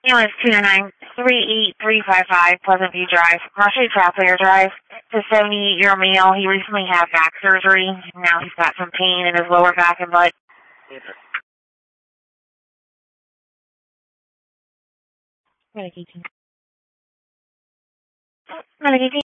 Ambulance 209-38355, Pleasant View Drive, Marshall Traplayer Drive. It's a 78-year-old male. He recently had back surgery. Now he's got some pain in his lower back and butt. Medication.